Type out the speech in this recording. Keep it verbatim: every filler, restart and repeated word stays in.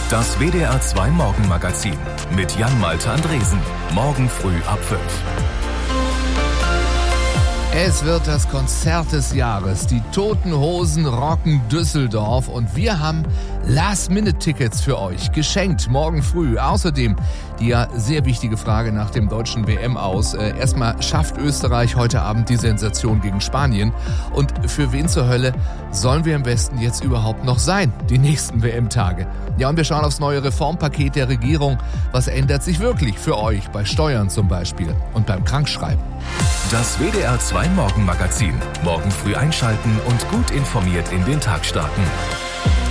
Das W D R zwei Morgenmagazin mit Jan-Malte Andresen. Morgen früh ab fünf. Es wird das Konzert des Jahres. Die Toten Hosen rocken Düsseldorf und wir haben Last-Minute-Tickets für euch geschenkt morgen früh. Außerdem die ja sehr wichtige Frage nach dem deutschen W M aus. Äh, erstmal, schafft Österreich heute Abend die Sensation gegen Spanien? Und für wen zur Hölle sollen wir im Westen jetzt überhaupt noch sein, die nächsten W M-Tage? Ja, und wir schauen aufs neue Reformpaket der Regierung. Was ändert sich wirklich für euch bei Steuern zum Beispiel und beim Krankschreiben? Das W D R zwei Morgenmagazin. Morgen früh einschalten und gut informiert in den Tag starten.